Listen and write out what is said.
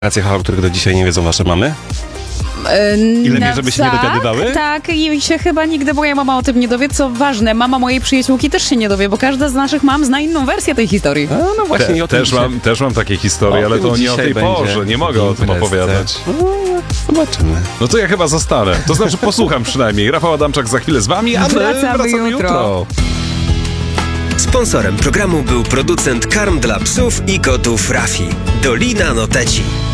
Racje, których do dzisiaj nie wiedzą wasze mamy? Ile wie, żeby się nie dowiadywały? Tak, i się chyba nigdy moja mama o tym nie dowie. Co ważne, mama mojej przyjaciółki też się nie dowie, bo każda z naszych mam zna inną wersję tej historii. No właśnie, i o tym też mam takie historie, ale to nie o tej porze, nie mogę o tym opowiadać. Zobaczymy. No to ja chyba zostanę. To znaczy posłucham przynajmniej. Rafał Adamczak za chwilę z wami, a my wracamy jutro. Sponsorem programu był producent karm dla psów i kotów Rafi. Dolina Noteci.